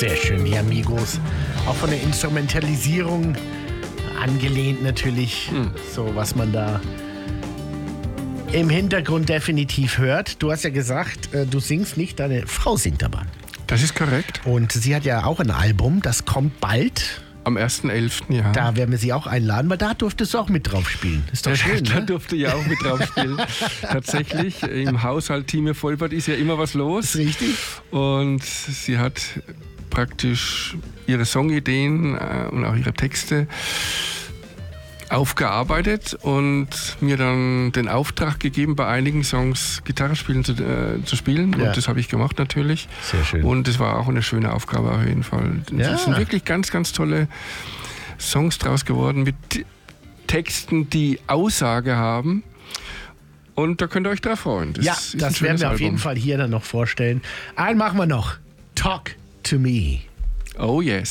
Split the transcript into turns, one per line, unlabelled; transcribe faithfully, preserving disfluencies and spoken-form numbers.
Sehr schön, die Amigos. Auch von der Instrumentalisierung angelehnt natürlich. Hm. So, was man da im Hintergrund definitiv hört. Du hast ja gesagt, du singst nicht, deine Frau singt aber.
Das ist korrekt.
Und sie hat ja auch ein Album, das kommt bald.
Am ersten elften ja.
Da werden wir sie auch einladen, weil da durftest du auch mit drauf spielen. Ist doch schön,
Da
ne?
durfte ich auch mit drauf spielen. Tatsächlich, im Haushalt Time Vollbart ist ja immer was los.
Ist richtig.
Und sie hat praktisch ihre Songideen äh, und auch ihre Texte aufgearbeitet und mir dann den Auftrag gegeben, bei einigen Songs Gitarre spielen zu, äh, zu spielen.
Ja.
Und das habe ich gemacht natürlich.
Sehr schön.
Und es war auch eine schöne Aufgabe auf jeden Fall.
Ja.
Es sind wirklich ganz, ganz tolle Songs draus geworden mit Texten, die Aussage haben. Und da könnt ihr euch drauf freuen. Das
ja,
ist
das
ein
werden wir
Album.
auf jeden Fall hier dann noch vorstellen. Einen machen wir noch. Talk to me.
Oh yes.